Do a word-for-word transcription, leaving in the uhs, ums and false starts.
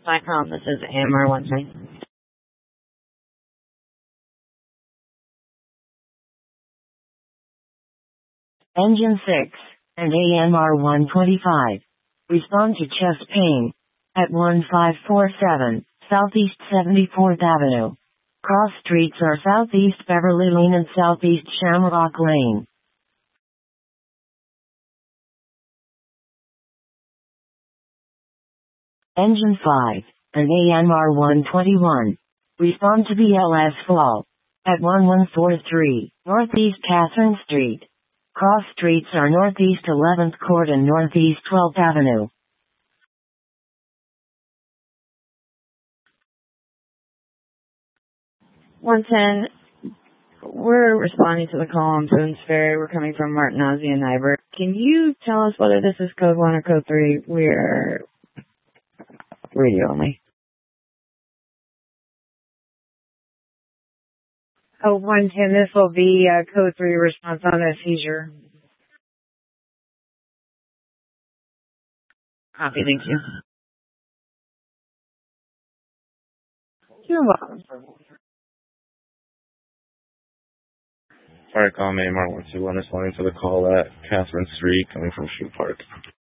Cyclone, this is A M R one twenty. Engine six, and A M R one twenty-five. Respond to chest pain. At one five four seven, Southeast seventy-fourth Avenue. Cross streets are Southeast Beverly Lane and Southeast Shamrock Lane. Engine five, and A M R one twenty-one. Respond to B L S Fall. At one one four three, Northeast Catherine Street. Cross streets are Northeast eleventh Court and Northeast twelfth Avenue. one ten, we're responding to the call on Boone's Ferry. We're coming from Martinazzi and Nybert. Can you tell us whether this is code one or code three? We're radio only. Oh, one ten, this will be uh, code three response on a seizure. Copy, thank you. You're welcome. Sorry, call me A M R one two one, responding to the call at Catherine Street, coming from Shoe Park.